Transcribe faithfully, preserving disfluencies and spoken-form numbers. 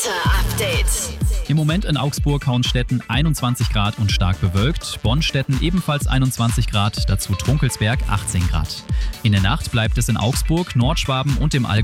Wetter Update. Im Moment in Augsburg, Hauenstetten einundzwanzig Grad und stark bewölkt. Bonnstetten ebenfalls einundzwanzig Grad, dazu Trunkelsberg achtzehn Grad. In der Nacht bleibt es in Augsburg, Nordschwaben und im Allgäu